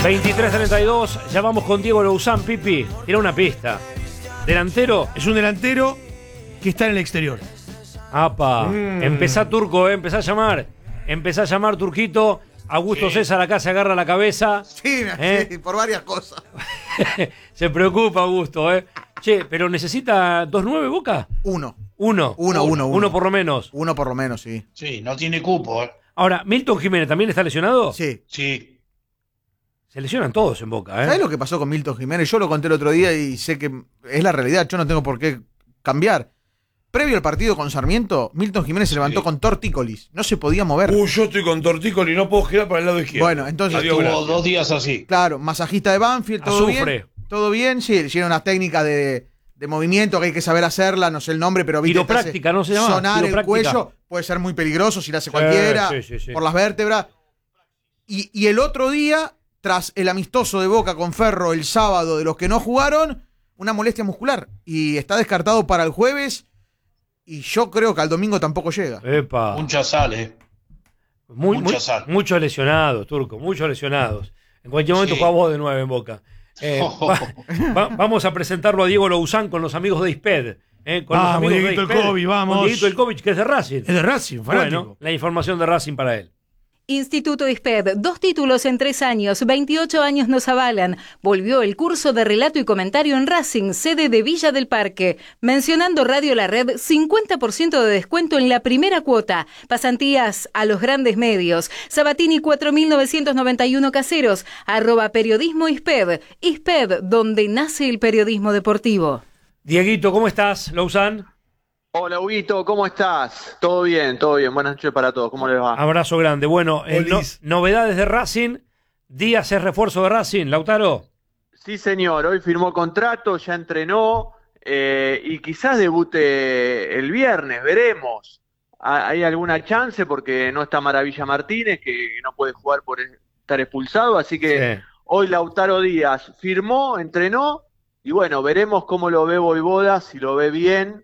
23:32, ya vamos con Diego Louzán. Pipi, era una pista. ¿Delantero? Es un delantero que está en el exterior. Apa, empezá Turco, empezá a llamar. Empezá a llamar, Turquito. Augusto César acá se agarra la cabeza. Sí, sí, por varias cosas. Se preocupa Augusto, Che, pero ¿necesita 2-9 Boca? Uno Uno por lo menos. Uno por lo menos, sí. Sí, no tiene cupo, Ahora, ¿Milton Jiménez también está lesionado? Sí. Sí. Se lesionan todos en Boca, ¿Sabés lo que pasó con Milton Jiménez? Yo lo conté el otro día y sé que es la realidad. Yo no tengo por qué cambiar. Previo al partido con Sarmiento, Milton Jiménez se levantó con tortícolis. No se podía mover. Yo estoy con tortícolis y no puedo girar para el lado izquierdo. Bueno, entonces... Estuvo 2 días así. Claro, masajista de Banfield, todo Azufre. bien. Todo bien, sí, hicieron unas técnicas de movimiento que hay que saber hacerla, no sé el nombre, pero viste, Quiropráctica, ¿no se llama? sonar el Quiropráctica. cuello, puede ser muy peligroso si la hace cualquiera, sí. por las vértebras. Y el otro día, tras el amistoso de Boca con Ferro el sábado de los que no jugaron, una molestia muscular. Y está descartado para el jueves, y yo creo que al domingo tampoco llega. Epa. Mucha sal, Mucha sal. Muchos lesionados, Turco, muchos lesionados. En cualquier momento Sí. juega vos de 9 en Boca. Vamos a presentarlo a Diego Louzán con los amigos de ISPED. Con los amigos Dieguito de el ISPED. Kobe, vamos. Con Dieguito el Kovic, que es de Racing. Es de Racing, fanático. Bueno, la información de Racing para él. Instituto ISPED, 2 títulos en 3 años, 28 años nos avalan. Volvió el curso de relato y comentario en Racing, sede de Villa del Parque. Mencionando Radio La Red, 50% de descuento en la primera cuota. Pasantías a los grandes medios. Sabatini 4991 Caseros, @periodismo ISPED. ISPED, donde nace el periodismo deportivo. Dieguito, ¿cómo estás, Louzán? Hola, Huguito, ¿cómo estás? Todo bien, todo bien. Buenas noches para todos. ¿Cómo les va? Abrazo grande. Bueno, novedades de Racing. Díaz es refuerzo de Racing, Lautaro. Sí, señor. Hoy firmó contrato, ya entrenó y quizás debute el viernes, veremos. ¿Hay alguna chance? Porque no está Maravilla Martínez, que no puede jugar por estar expulsado. Así que hoy Lautaro Díaz firmó, entrenó y bueno, veremos cómo lo ve Vojvoda, si lo ve bien.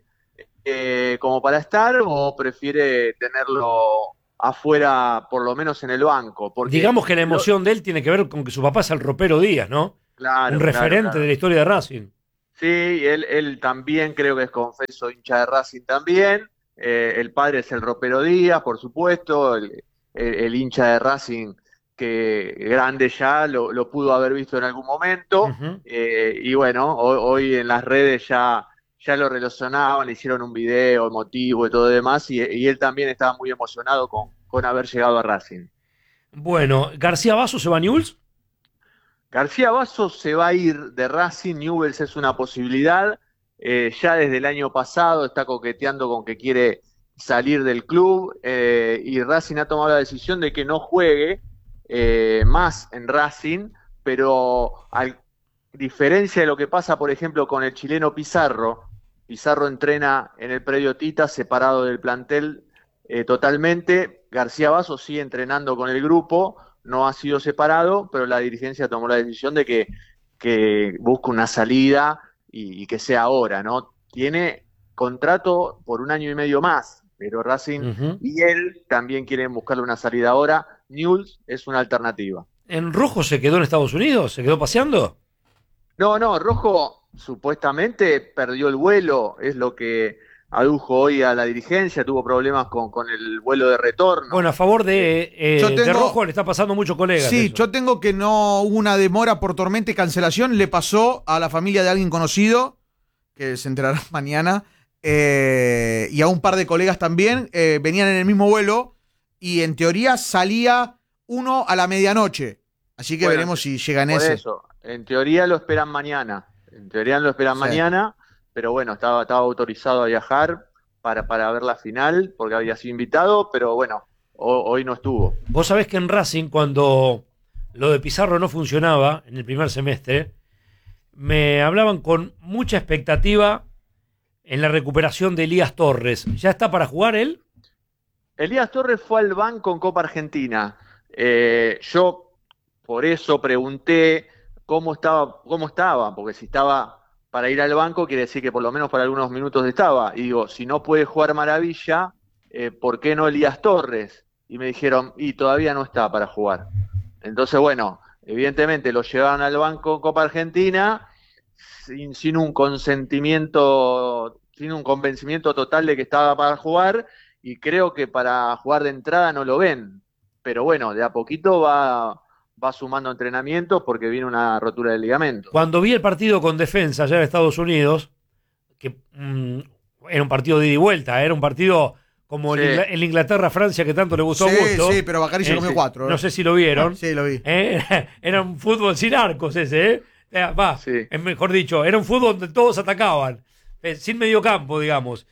Como para estar o prefiere tenerlo afuera, por lo menos en el banco. Porque digamos que la emoción de él tiene que ver con que su papá es el ropero Díaz, ¿no? Claro, un referente de la historia de Racing. Sí, él también creo que es confeso hincha de Racing también. El padre es el ropero Díaz, por supuesto, el hincha de Racing que grande ya lo pudo haber visto en algún momento. Y bueno, hoy en las redes ya lo relacionaban, le hicieron un video emotivo y todo demás, y él también estaba muy emocionado con haber llegado a Racing. Bueno, ¿García Basso se va a Newell's? García Basso se va a ir de Racing, Newell's es una posibilidad, ya desde el año pasado está coqueteando con que quiere salir del club, y Racing ha tomado la decisión de que no juegue más en Racing, pero a diferencia de lo que pasa, por ejemplo, con el chileno Pizarro entrena en el predio Tita, separado del plantel totalmente. García Basso sigue entrenando con el grupo, no ha sido separado, pero la dirigencia tomó la decisión de que busque una salida y que sea ahora, ¿no? Tiene contrato por 1 año y medio más, pero Racing y él también quieren buscarle una salida ahora. Newell's es una alternativa. ¿En Rojo se quedó en Estados Unidos? ¿Se quedó paseando? No, Rojo supuestamente perdió el vuelo, es lo que adujo hoy a la dirigencia, tuvo problemas con el vuelo de retorno. Bueno, a favor de Rojo le está pasando mucho colegas. Sí, eso. yo tengo que no hubo una demora por tormenta y cancelación, le pasó a la familia de alguien conocido, que se enterará mañana, y a un par de colegas también, venían en el mismo vuelo, y en teoría salía uno a la medianoche, así que veremos si llega en por ese. Eso, en teoría lo esperan mañana, mañana, pero bueno, estaba autorizado a viajar para ver la final, porque había sido invitado, pero bueno, hoy no estuvo. Vos sabés que en Racing, cuando lo de Pizarro no funcionaba en el primer semestre, me hablaban con mucha expectativa en la recuperación de Elías Torres. ¿Ya está para jugar él? Elías Torres fue al banco en Copa Argentina. Yo por eso pregunté cómo estaba, porque si estaba para ir al banco quiere decir que por lo menos para algunos minutos estaba. Y digo, si no puede jugar Maravilla, ¿por qué no Elías Torres? Y me dijeron, y todavía no está para jugar. Entonces, bueno, evidentemente lo llevaron al banco en Copa Argentina sin un convencimiento total de que estaba para jugar, y creo que para jugar de entrada no lo ven. Pero bueno, de a poquito va sumando entrenamientos porque viene una rotura del ligamento. Cuando vi el partido con Defensa allá en Estados Unidos, que era un partido de ida y vuelta, era un partido como el Inglaterra-Francia que tanto le gustó a Augusto. Sí, pero Bacari se comió 4. No sé si lo vieron. Sí, lo vi. Era un fútbol sin arcos ese, es mejor dicho, era un fútbol donde todos atacaban, sin mediocampo, digamos.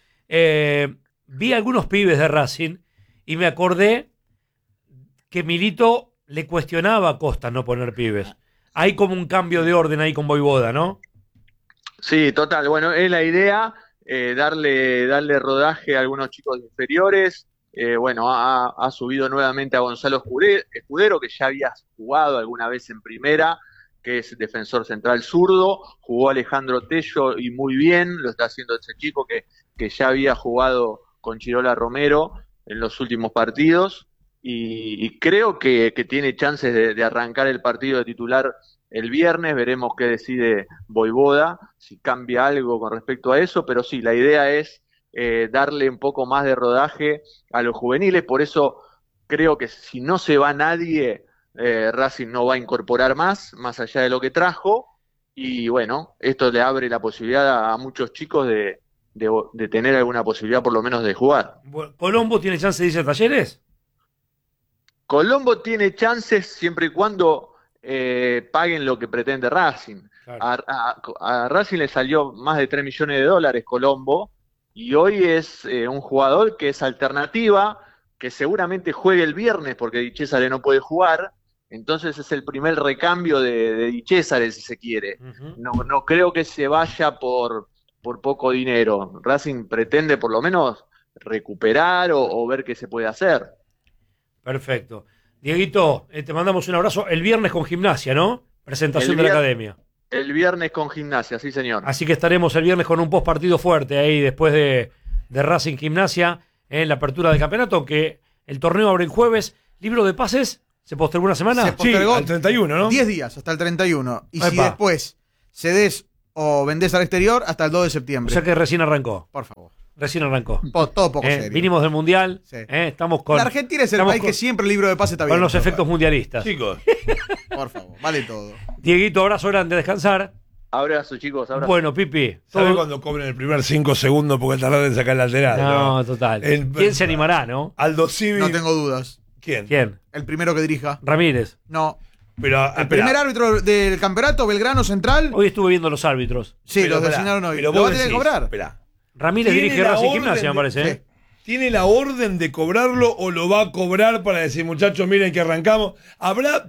Vi algunos pibes de Racing y me acordé que Milito le cuestionaba a Costa no poner pibes. Hay como un cambio de orden ahí con Vojvoda, ¿no? Sí, total. Bueno, es la idea, darle rodaje a algunos chicos inferiores. Ha subido nuevamente a Gonzalo Escudero, que ya había jugado alguna vez en primera, que es defensor central zurdo. Jugó Alejandro Tello y muy bien, lo está haciendo ese chico que ya había jugado con Chirola Romero en los últimos partidos. Y creo que tiene chances de arrancar el partido de titular el viernes. Veremos qué decide Vojvoda, si cambia algo con respecto a eso, pero sí, la idea es darle un poco más de rodaje a los juveniles. Por eso creo que si no se va nadie, Racing no va a incorporar más allá de lo que trajo, y bueno, esto le abre la posibilidad a muchos chicos de tener alguna posibilidad por lo menos de jugar. ¿Colombo tiene chance de irse a Talleres? Colombo tiene chances siempre y cuando paguen lo que pretende Racing. Claro. A Racing le salió más de $3 millones Colombo, y hoy es un jugador que es alternativa, que seguramente juegue el viernes porque Di Cesare no puede jugar. Entonces es el primer recambio de Di Cesare, si se quiere. Uh-huh. No creo que se vaya por poco dinero. Racing pretende por lo menos recuperar o ver qué se puede hacer. Perfecto. Dieguito, te mandamos un abrazo. El viernes con Gimnasia, ¿no? Presentación de la academia. El viernes con Gimnasia, sí señor. Así que estaremos el viernes con un post partido fuerte ahí después de Racing Gimnasia en la apertura del campeonato, aunque el torneo abre el jueves. ¿Libro de pases se postergó una semana? Se postergó al 31, ¿no? 10 días, hasta el 31. Y si después cedes o vendés al exterior, hasta el 2 de septiembre. O sea que recién arrancó. Por favor. Recién arrancó. Todo poco serio. Vinimos del Mundial. Sí. Estamos con. La Argentina es el país que siempre el libro de pase está bien. Con los efectos mundialistas. Chicos. Por favor, vale todo. Dieguito, abrazo grande, descansar. Abrazo, chicos, abrazo. Bueno, Pipi. ¿Sabes cuando cobren el primer 5 segundos porque tardan en sacar el lateral? No, total. ¿Quién se animará, no? Aldo Civi. No tengo dudas. ¿Quién? El primero que dirija. Ramírez. No. Pero, el primer árbitro del campeonato, Belgrano Central. Hoy estuve viendo los árbitros. Sí, los designaron hoy. Pero ¿Lo va a tener que cobrar? Espera. Ramírez dirige Racing Gimnasia, me parece. Sí. ¿Tiene la orden de cobrarlo o lo va a cobrar para decir, muchachos, miren que arrancamos? ¿Habrá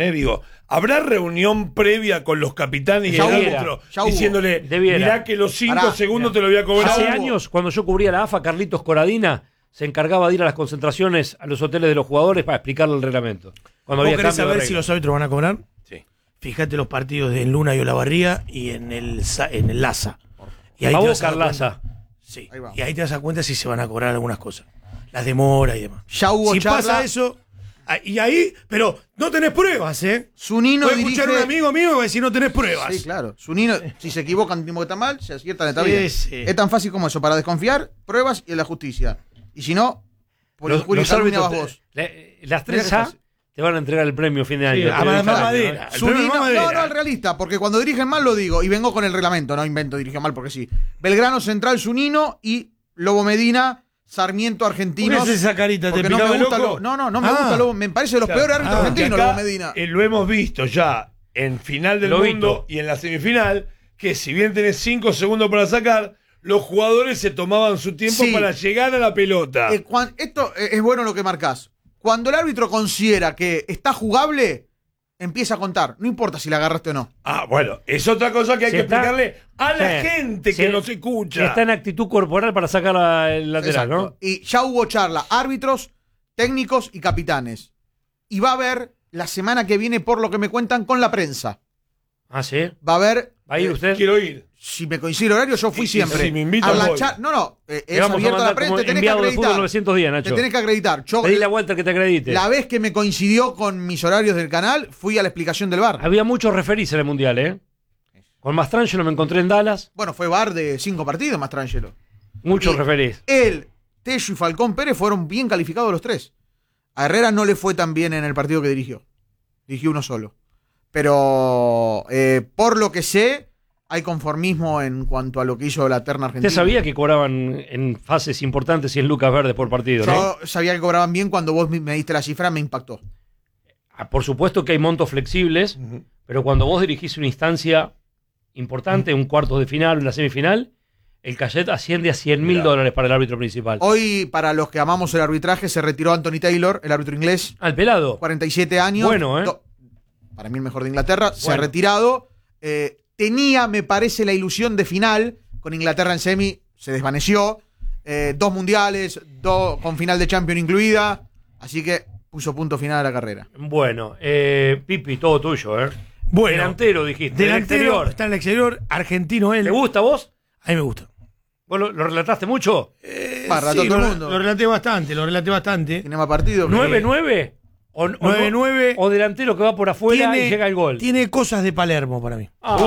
reunión previa con los capitanes y el árbitro diciéndole, mirá que los 5 segundos te lo voy a cobrar? Hace años, cuando yo cubría la AFA, Carlitos Coradina se encargaba de ir a las concentraciones a los hoteles de los jugadores para explicarle el reglamento. ¿Vos querés saber si los árbitros van a cobrar? Sí. Fíjate los partidos de Luna y Olavarría y en el Laza. Y ahí a buscar Laza. Sí, y ahí te das cuenta si se van a cobrar algunas cosas. Las demoras y demás. Ya hubo charla. Pasa eso, y ahí, pero no tenés pruebas, ¿eh? Zunino voy a escuchar a un amigo mío y va a decir no tenés pruebas. Sí, claro. Zunino, si se equivocan, tipo que está mal, se aciertan, está bien. Sí. Es tan fácil como eso, para desconfiar, pruebas y en la justicia. Y si no, por los árbitros vas vos. Las 3A te van a entregar el premio fin de año. A Madera. No, al realista, porque cuando dirigen mal lo digo, y vengo con el reglamento, no invento, dirigió mal porque sí. Belgrano Central, Zunino, y Lobo Medina, Sarmiento Argentino. ¿Por qué es esa carita? ¿Te no me gusta loco? No me gusta Lobo, me parece de los peores árbitros argentinos, Lobo Medina. Lo hemos visto ya en final del mundo y en la semifinal, que si bien tenés 5 segundos para sacar, los jugadores se tomaban su tiempo para llegar a la pelota. Esto es bueno lo que marcás. Cuando el árbitro considera que está jugable, empieza a contar. No importa si la agarraste o no. Bueno, es otra cosa que hay que explicarle a la gente que nos escucha. Está en actitud corporal para sacar el lateral, ¿no? Y ya hubo charla, árbitros, técnicos y capitanes. Y va a haber la semana que viene, por lo que me cuentan, con la prensa. ¿Ah, sí? Va a haber... ¿Va a ir usted? Quiero ir. Si me coincide el horario, yo fui siempre. Si me invitan, voy. Es abierto a la prensa, te tenés que acreditar. 910, Nacho. Te tenés que acreditar. Pedí la vuelta que te acredite. La vez que me coincidió con mis horarios del canal, fui a la explicación del VAR. Había muchos referís en el Mundial, ¿eh? Con Mastrangelo me encontré en Dallas. Bueno, fue VAR de 5 partidos, Mastrangelo. Muchos referís. Él, Tello y Falcón Pérez fueron bien calificados los tres. A Herrera no le fue tan bien en el partido que dirigió. Dirigió uno solo. Pero por lo que sé, hay conformismo en cuanto a lo que hizo la terna argentina. ¿Usted sabía que cobraban en fases importantes 100 lucas verdes por partido? Yo sabía que cobraban bien. Cuando vos me diste la cifra me impactó. Por supuesto que hay montos flexibles, pero cuando vos dirigís una instancia importante, un cuarto de final, una semifinal, el cachet asciende a $100.000 para el árbitro principal. Hoy, para los que amamos el arbitraje, se retiró Anthony Taylor, el árbitro inglés. Al pelado. 47 años. Bueno, para mí el mejor de Inglaterra. Se ha retirado. Tenía, me parece, la ilusión de final. Con Inglaterra en semi se desvaneció. 2 mundiales, 2 con final de Champions incluida. Así que puso punto final a la carrera. Bueno, Pipi, todo tuyo, Bueno, delantero, dijiste. Delantero, está en el exterior, argentino él. ¿Te gusta a vos? A mí me gusta. ¿Vos lo relataste mucho? Para todo el mundo. Lo relaté bastante. Tiene más partidos. 9-9. O 9-9. O delantero que va por afuera y llega el gol. Tiene cosas de Palermo para mí.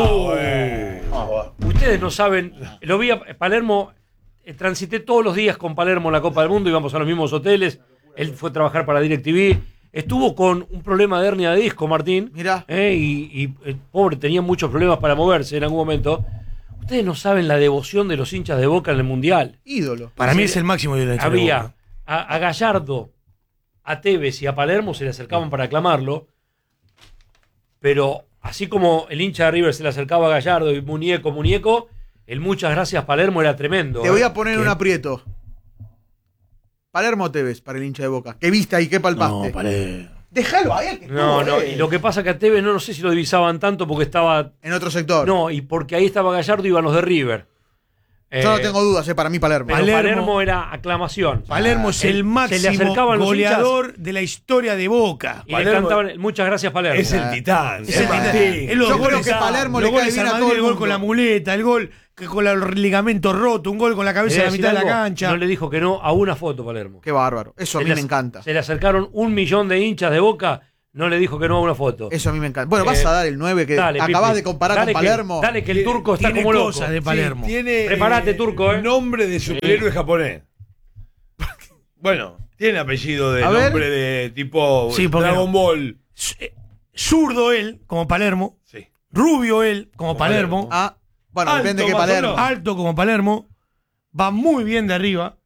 Ustedes no saben. Lo vi a Palermo. Transité todos los días con Palermo en la Copa del Mundo. Íbamos a los mismos hoteles. Él fue a trabajar para DirecTV. Estuvo con un problema de hernia de disco, Martín. Mirá. Y el pobre tenía muchos problemas para moverse en algún momento. Ustedes no saben la devoción de los hinchas de Boca en el Mundial. Ídolo. Para mí es el máximo de la historia. Había a Gallardo, a Tevez y a Palermo se le acercaban para aclamarlo, pero así como el hincha de River se le acercaba a Gallardo y muñeco, el muchas gracias Palermo era tremendo. Te voy a poner un aprieto. Palermo Tevez para el hincha de Boca. ¿Qué viste ahí? ¿Qué palpaste? No, Palermo. Déjalo ahí. No, y lo que pasa que a Tevez no sé si lo divisaban tanto porque estaba en otro sector. No, y porque ahí estaba Gallardo y iban los de River. Yo no tengo dudas, para mí Palermo. Pero Palermo era aclamación. Palermo es el máximo goleador de la historia de Boca. Y le cantaban muchas gracias Palermo. Es el titán. Es el titán. Yo creo que Palermo le cae bien a todo el gol con la muleta, el gol con el ligamento roto, un gol con la cabeza en la mitad de la cancha. No le dijo que no a una foto Palermo. Qué bárbaro. Eso a mí me encanta. Se le acercaron 1 millón de hinchas de Boca. No le dijo que no a una foto. Eso a mí me encanta. Bueno, vas a dar el 9 que dale, acabás de comparar con Palermo. Dale que el turco está como loco. Cosas de Palermo. Prepárate, turco, nombre de superhéroe japonés. Bueno, tiene apellido de nombre de tipo Dragon Ball. Zurdo él, como Palermo. Sí. Rubio él, como Palermo. Bueno, alto, depende de qué Palermo. Alto como Palermo. Va muy bien de arriba.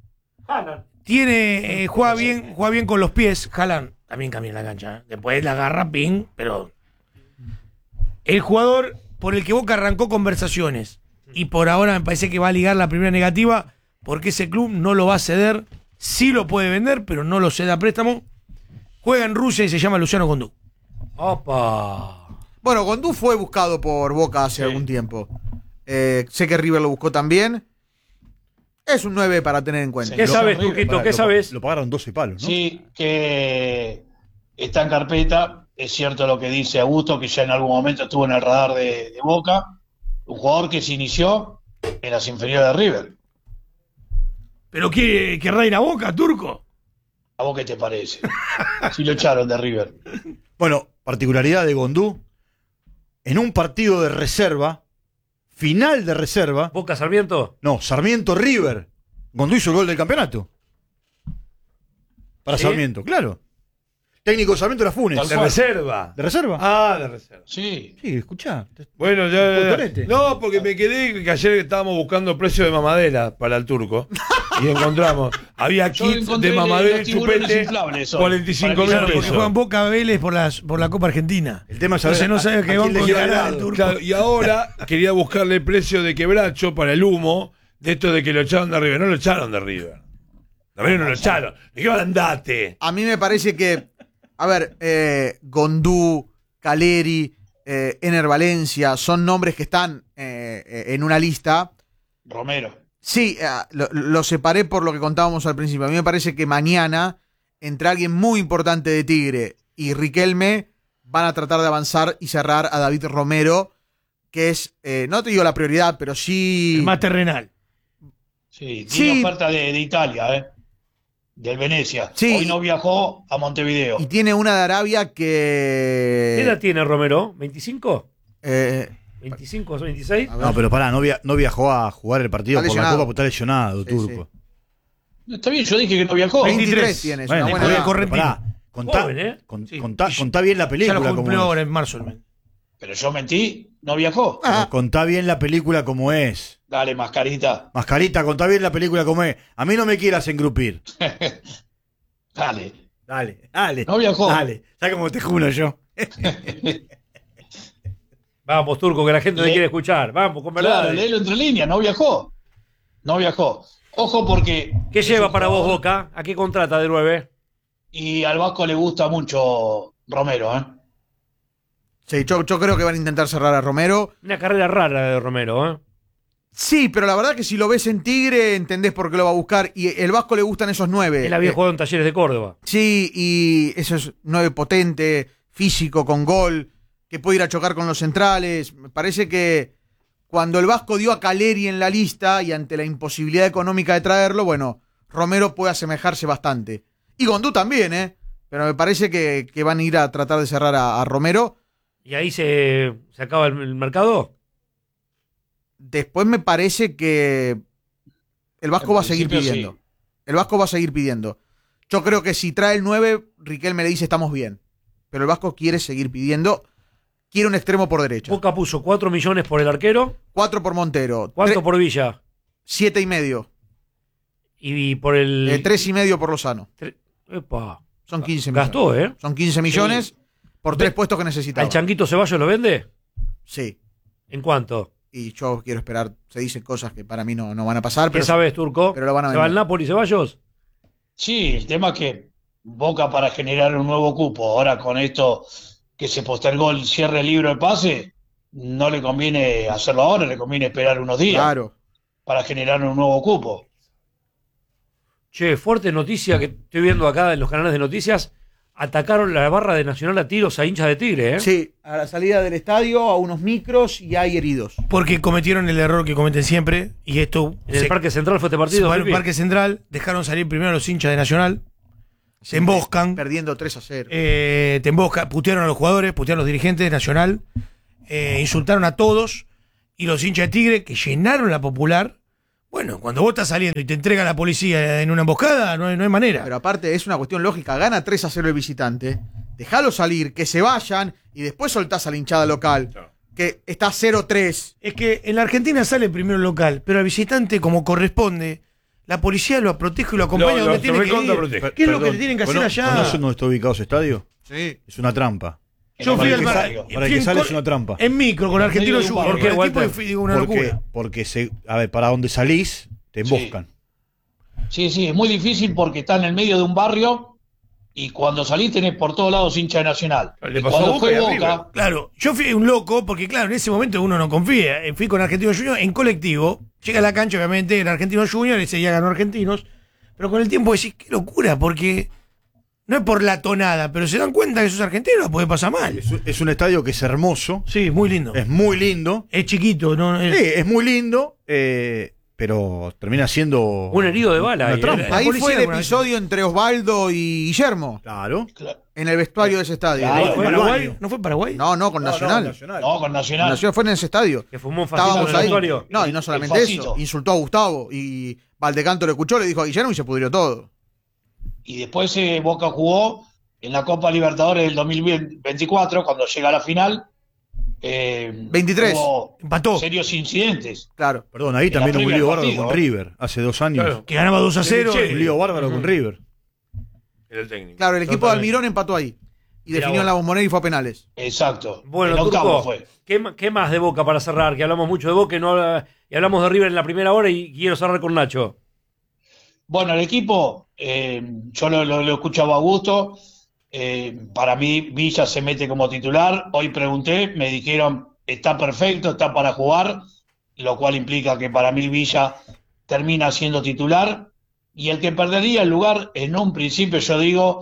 Tiene, juega bien con los pies. Haaland también cambia la cancha. Después la agarra ping, pero el jugador por el que Boca arrancó conversaciones y por ahora me parece que va a ligar la primera negativa porque ese club no lo va a ceder. Sí lo puede vender, pero no lo cede a préstamo. Juega en Rusia y se llama Luciano Gondú. ¡Opa! Bueno, Gondú fue buscado por Boca hace algún tiempo. Sé que River lo buscó también. Es un 9 para tener en cuenta. ¿Qué sabes, Turquito? ¿Qué sabes? Lo pagaron 12 palos, ¿no? Sí, que está en carpeta. Es cierto lo que dice Augusto, que ya en algún momento estuvo en el radar de Boca. Un jugador que se inició en las inferiores de River. ¿Pero querrá ir a Boca, Turco? ¿A vos qué te parece? Si lo echaron de River. Bueno, particularidad de Gondú. En un partido de reserva, final de reserva. ¿Boca Sarmiento? No, Sarmiento River. Gondú hizo el gol del campeonato. Para Sarmiento, claro. Técnico de Sarmiento era Funes. ¿De reserva? ¿De reserva? Ah, de reserva. Sí. Sí, escuchá. Bueno, ya. No, porque me quedé que ayer estábamos buscando precio de mamadera para el turco. Y encontramos. Había kits de mamadera y chupete. 45 mil pesos. Porque juegan Boca Vélez por la Copa Argentina. El tema es saber. No sabe que van con el turco. Claro, y ahora quería buscarle el precio de quebracho para el humo de esto de que lo echaron de River. No lo echaron de River. También no lo echaron. Me dijeron, andate. A mí me parece que. A ver, Gondú, Caleri, Ener Valencia, son nombres que están en una lista. Romero. Sí, lo separé por lo que contábamos al principio. A mí me parece que mañana, entre alguien muy importante de Tigre y Riquelme, van a tratar de avanzar y cerrar a David Romero, que es, no te digo la prioridad, pero sí... El más terrenal. Sí, tiene oferta de Italia, del Venecia. Sí. Hoy no viajó a Montevideo. Y tiene una de Arabia que... ¿Qué edad tiene Romero? ¿25? Eh, ¿25 o 26? No, pero pará, no viajó a jugar el partido Está por la lesionado. Copa porque está lesionado, Sí, turco. Está bien, yo dije que no viajó. 23 tiene, es una Bueno, buena pero edad. correntino. pará, contá, Joven, ¿eh? Sí. contá bien la Ya película lo como cumplió es. ahora en marzo. El Pero yo mentí, no viajó. Pero contá bien la película como es. Dale, mascarita. Mascarita, contá bien la película como es. A mí no me quieras engrupir. Dale. Dale. No viajó. Dale. ¿Sabes cómo te juro yo? Vamos, Turco, que la gente te quiere escuchar. Vamos, con verdad. Claro, léelo entre líneas, no viajó. No viajó. Ojo porque... ¿Qué lleva para vos Boca? ¿A qué contrata de 9? Y al Vasco le gusta mucho Romero, Sí, yo creo que van a intentar cerrar a Romero. Una carrera rara de Romero, ¿eh? Sí, pero la verdad que si lo ves en Tigre, entendés por qué lo va a buscar. Y el Vasco le gustan esos 9. Él había jugado en Talleres de Córdoba. Sí, y eso es 9 potente, físico, con gol, que puede ir a chocar con los centrales. Me parece que cuando el Vasco dio a Caleri en la lista y ante la imposibilidad económica de traerlo, bueno, Romero puede asemejarse bastante. Y Gondú también, ¿eh? Pero me parece que van a ir a tratar de cerrar a Romero. ¿Y ahí se acaba el mercado? Después me parece que el Vasco En va a seguir principio, pidiendo. sí. El Vasco va a seguir pidiendo. Yo creo que si trae el 9, Riquelme le dice estamos bien. Pero el Vasco quiere seguir pidiendo. Quiere un extremo por derecha. Boca puso 4 millones por el arquero. 4 por Montero. ¿Cuánto por Villa? 7,5. Y por el... 3,5 por Lozano. Epa. Son 15 millones. Gastó, ¿eh? Son 15 millones por 3 puestos que necesitaba. ¿Al Changuito Ceballos lo vende? Sí. ¿En cuánto? Y yo quiero esperar. Se dicen cosas que para mí no van a pasar. ¿Qué Pero sabes, Turco? pero lo van a ¿Se va al vender. Napoli Ceballos? Sí, el tema es que Boca para generar un nuevo cupo, ahora con esto que se postergó el cierre del libro de pase, no le conviene hacerlo ahora, le conviene esperar unos días Claro. para generar un nuevo cupo. Che, fuerte noticia que estoy viendo acá en los canales de noticias. Atacaron la barra de Nacional a tiros a hinchas de Tigre, ¿eh? Sí, a la salida del estadio, a unos micros y hay heridos. Porque cometieron el error que cometen siempre. Y esto. En el Parque Central fue este partido. Se fue al Pipi. Parque Central. Dejaron salir primero a los hinchas de Nacional. Se emboscan. Perdiendo 3-0. Te emboscan. Putearon a los jugadores, putearon a los dirigentes de Nacional. Insultaron a todos. Y los hinchas de Tigre, que llenaron la Popular. Bueno, cuando vos estás saliendo y te entrega la policía en una emboscada, no hay manera. Pero aparte es una cuestión lógica, gana 3-0 el visitante, dejalo salir, que se vayan y después soltás a la hinchada local, que está 0-3. Es que en la Argentina sale primero el local, pero al visitante, como corresponde, la policía lo protege y lo acompaña donde tiene que ir. ¿Qué es lo que le tienen que hacer allá? ¿Conoces dónde está ubicado ese estadio? Sí. Es una trampa. Yo fui al Para que sale es una trampa. en micro con Argentino medio de un Junior. barrio. Con el tipo y fui, digo, una locura. Porque a ver, para donde salís, te emboscan. Sí, es muy difícil porque está en el medio de un barrio y cuando salís tenés por todos lados hincha de Nacional. Le Y pasó a cuando Boca fue y a Boca, River. Claro, yo fui un loco porque, claro, en ese momento uno no confía. Fui con Argentino Junior en colectivo. Llega a la cancha, obviamente, el Argentino Junior, ese día ganó Argentinos. Pero con el tiempo decís, qué locura, porque no es por la tonada, pero se dan cuenta que esos argentinos la puede pasar mal. Es un estadio que es hermoso, Sí, muy lindo. es muy lindo. Es chiquito, ¿no? Sí, es muy lindo, pero termina siendo Un herido de bala. una ahí, trampa. ¿eh? Ahí policía fue el alguna vez. episodio entre Osvaldo y Guillermo, Claro. en el vestuario de ese estadio. Claro. ¿Fue Paraguay? ¿No fue Paraguay? No, con Nacional. no, con Nacional. Nacional fue en ese estadio. Que fumó un facito Estábamos en el ahí. vestuario. No, y no El solamente facito. eso. Insultó a Gustavo y Valdecanto le escuchó, le dijo a Guillermo y se pudrió todo. Y después Boca jugó en la Copa Libertadores del 2024, cuando llega a la final. 23. Hubo Empató. serios incidentes. Claro. Perdón, ahí En la también un previa lío del bárbaro partido, con River, hace 2 años. Claro. Que ganaba 2-0. Sí, Un lío bárbaro con River. Era el técnico. Claro, el equipo de Totalmente. Almirón empató ahí. Y Mirá definió vos. en la Bombonera y fue a penales. Exacto. Bueno, el octavo Turco, fue. ¿qué más de Boca para cerrar? Que hablamos mucho de Boca y hablamos de River en la primera hora y quiero cerrar con Nacho. Bueno, el equipo, yo lo escuchaba a gusto. Para mí, Villa se mete como titular. Hoy pregunté, me dijeron, está perfecto, está para jugar, lo cual implica que para mí Villa termina siendo titular. Y el que perdería el lugar, en un principio yo digo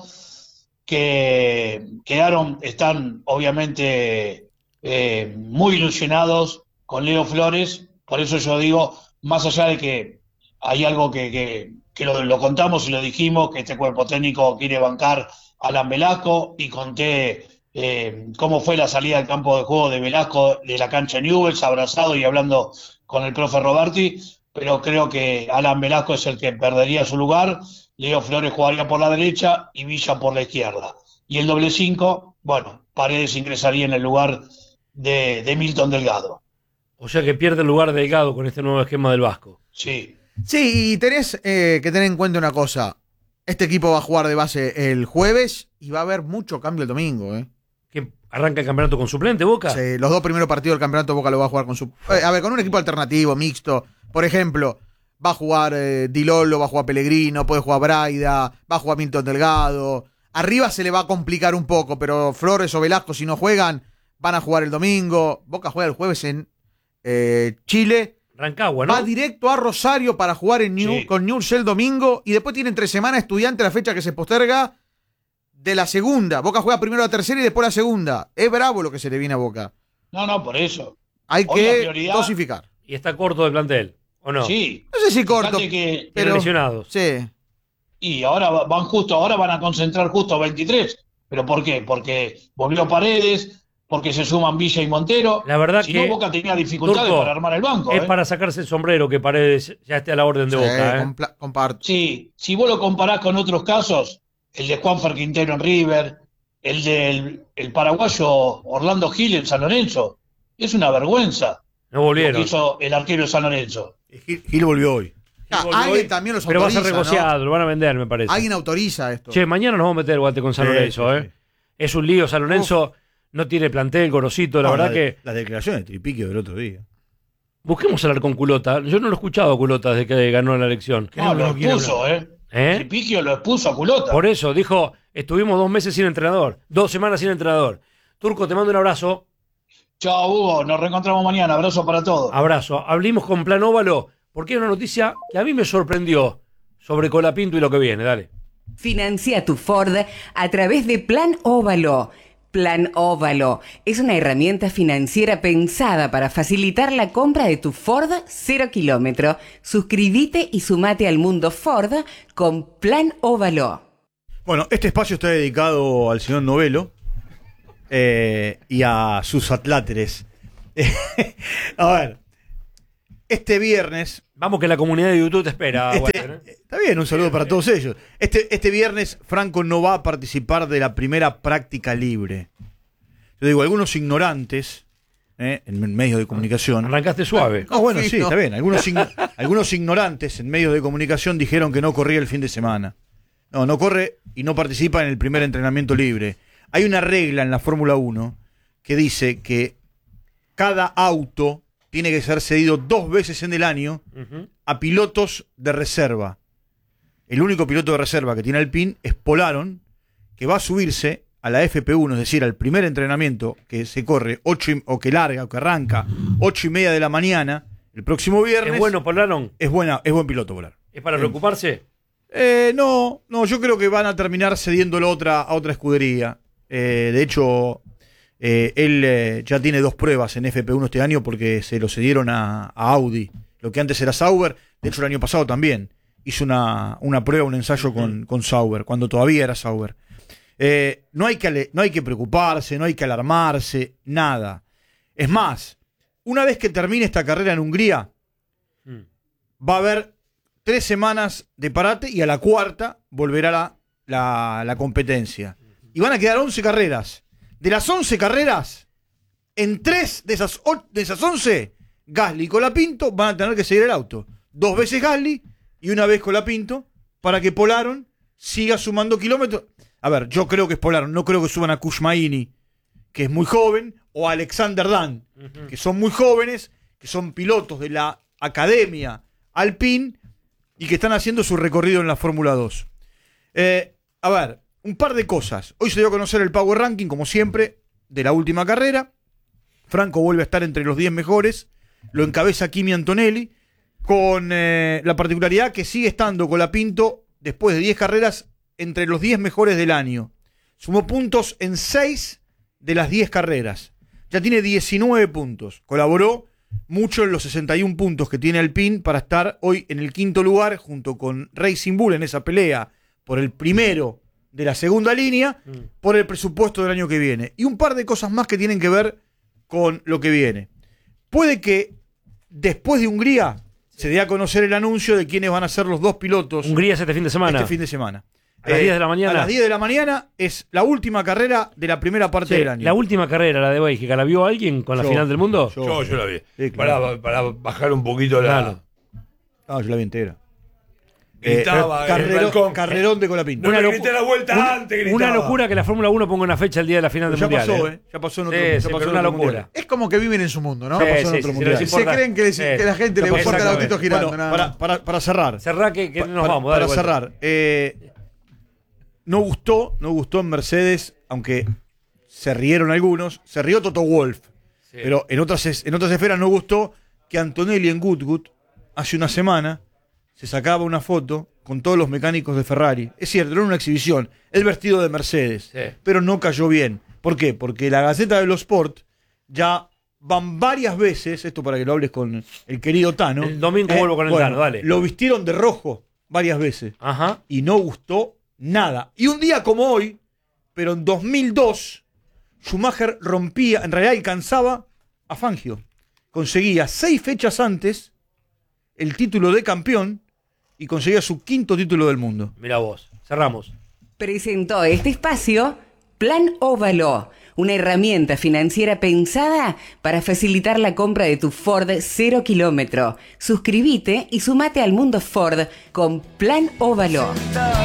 que están obviamente muy ilusionados con Leo Flores. Por eso yo digo, más allá de que hay algo que lo contamos y lo dijimos, que este cuerpo técnico quiere bancar a Alan Velasco, y conté cómo fue la salida del campo de juego de Velasco de la cancha Newell's, abrazado y hablando con el profe Roberti, pero creo que Alan Velasco es el que perdería su lugar, Leo Flores jugaría por la derecha y Villa por la izquierda. Y el doble 5, bueno, Paredes ingresaría en el lugar de Milton Delgado. O sea que pierde el lugar Delgado con este nuevo esquema del Vasco. Sí. Sí, y tenés que tener en cuenta una cosa. Este equipo va a jugar de base el jueves y va a haber mucho cambio el domingo, ¿Que arranca el campeonato con suplente, Boca? Sí, los 2 primeros partidos del campeonato Boca lo va a jugar con con un equipo alternativo, mixto. Por ejemplo, va a jugar Di Lollo, va a jugar Pellegrino, puede jugar Braida, va a jugar Milton Delgado. Arriba se le va a complicar un poco, pero Flores o Velasco, si no juegan, van a jugar el domingo. Boca juega el jueves en Chile. Rancagua, ¿no? Va directo a Rosario para jugar con Newell's el domingo, y después tiene entre semana Estudiantes, la fecha que se posterga de la segunda. Boca juega primero la tercera y después la segunda. Es bravo lo que se le viene a Boca. No, por eso. Hay que dosificar. Y está corto de plantel, ¿o no? Sí. No sé si corto, pero lesionados. Sí. Y ahora van a concentrar justo 23. ¿Pero por qué? Porque volvió Paredes, porque se suman Villa y Montero. La verdad si que no, Boca tenía dificultades, Turco, para armar el banco. Es para sacarse el sombrero que Paredes ya esté a la orden de Boca. Comparto. Sí, si vos lo comparás con otros casos, el de Juanfer Quintero en River, el del paraguayo Orlando Gil en San Lorenzo, es una vergüenza. No volvieron. Lo que hizo el arquero de San Lorenzo. Gil volvió hoy. Alguien también los pero autoriza, va a ser negociado, ¿no? Lo van a vender, me parece. Alguien autoriza esto. Che, mañana nos vamos a meter guante con San Lorenzo, sí. Es un lío, San Lorenzo no tiene plantel, Gorosito, la verdad que... Las declaraciones de Tripiquio del otro día. Busquemos hablar con Culota. Yo no lo he escuchado a Culota desde que ganó la elección. No, lo expuso, Tripiquio lo expuso a Culota. Por eso, dijo, estuvimos 2 meses sin entrenador, 2 semanas sin entrenador. Turco, te mando un abrazo. Chao, Hugo, nos reencontramos mañana. Abrazo para todos. Abrazo. Hablemos con Plan Óvalo, porque hay una noticia que a mí me sorprendió sobre Colapinto y lo que viene. Dale. Financia tu Ford a través de Plan Óvalo. Plan Óvalo es una herramienta financiera pensada para facilitar la compra de tu Ford 0 kilómetro. Suscríbete y sumate al mundo Ford con Plan Óvalo. Bueno, este espacio está dedicado al señor Novelo y a sus atláteres. A ver, este viernes... Vamos que la comunidad de YouTube te espera. Está bien, un saludo para todos ellos. Este viernes Franco no va a participar de la primera práctica libre. Yo digo, algunos ignorantes en medios de comunicación... Arrancaste suave. No, bueno, sí, está bien. Algunos ignorantes en medios de comunicación dijeron que no corría el fin de semana. No corre y no participa en el primer entrenamiento libre. Hay una regla en la Fórmula 1 que dice que cada auto tiene que ser cedido 2 veces en el año a pilotos de reserva. El único piloto de reserva que tiene Alpine es Polaron, que va a subirse a la FP1, es decir, al primer entrenamiento que se corre o que arranca 8:30 de la mañana el próximo viernes. ¿Es bueno Polaron? Es buen piloto Polaron. ¿Es para preocuparse? No, yo creo que van a terminar cediéndolo a otra escudería. De hecho, él ya tiene 2 pruebas en FP1 este año porque se lo cedieron a Audi. Lo que antes era Sauber, de hecho el año pasado también hizo una prueba, un ensayo con Sauber, cuando todavía era Sauber. No hay que preocuparse, no hay que alarmarse, nada. Es más, una vez que termine esta carrera en Hungría, va a haber 3 semanas de parate y a la 4ª volverá la competencia. Y van a quedar 11 carreras. De las 11 carreras, en 3 de esas 11, Gasly y Colapinto van a tener que seguir el auto. 2 veces Gasly y 1 vez Colapinto para que Polaron siga sumando kilómetros. A ver, yo creo que es Polaron, no creo que suban a Kushmaini, que es muy joven, o a Alexander Dan, que son muy jóvenes, que son pilotos de la Academia Alpine y que están haciendo su recorrido en la Fórmula 2. A ver, un par de cosas. Hoy se dio a conocer el Power Ranking, como siempre, de la última carrera. Franco vuelve a estar entre los 10 mejores. Lo encabeza Kimi Antonelli, con la particularidad que sigue estando Colapinto, después de 10 carreras, entre los 10 mejores del año. Sumó puntos en 6 de las 10 carreras. Ya tiene 19 puntos. Colaboró mucho en los 61 puntos que tiene Alpine para estar hoy en el quinto lugar junto con Racing Bull en esa pelea por el primero de la segunda línea, por el presupuesto del año que viene. Y un par de cosas más que tienen que ver con lo que viene. Puede que después de Hungría se dé a conocer el anuncio de quiénes van a ser los dos pilotos. Hungría es este fin de semana. Este fin de semana. A las 10 de la mañana. A las 10 de la mañana es la última carrera de la primera parte del año. La última carrera, la de Bélgica, ¿la vio alguien con la final del mundo? Yo la vi. Sí, claro. Para bajar un poquito la... No, yo la vi entera. Gritaba en el balcón. Carrerón de Colapinto. No le grité la vuelta antes, gritaba. Una locura que la Fórmula 1 ponga una fecha el día de la final del Mundial. Ya pasó en otro, Sí, ya sí, pasó pero en una otro locura. mundial. Es como que viven en su mundo, ¿no? Sí, Pasó en sí, otro sí, mundial. si les Se importa. creen que la gente le importa el autito girando. Bueno, nada. para cerrar. Cerrá que nos vamos. Dale Para vuelta. cerrar. No gustó en Mercedes, aunque se rieron algunos. Se rió Toto Wolff. Sí. Pero en otras esferas no gustó que Antonelli en Goodwood, hace una semana, se sacaba una foto con todos los mecánicos de Ferrari. Es cierto, era una exhibición. El vestido de Mercedes. Sí. Pero no cayó bien. ¿Por qué? Porque la Gaceta de los Sport ya van varias veces, esto para que lo hables con el querido Tano. El domingo vuelvo con el Tano, dale. Lo vistieron de rojo varias veces. Ajá. Y no gustó nada. Y un día como hoy, pero en 2002, Schumacher rompía, en realidad alcanzaba a Fangio. Conseguía 6 fechas antes el título de campeón y conseguía su 5º título del mundo. Mira vos. Cerramos. Presentó este espacio Plan Óvalo, una herramienta financiera pensada para facilitar la compra de tu Ford 0 kilómetro. Suscríbete y sumate al mundo Ford con Plan Óvalo.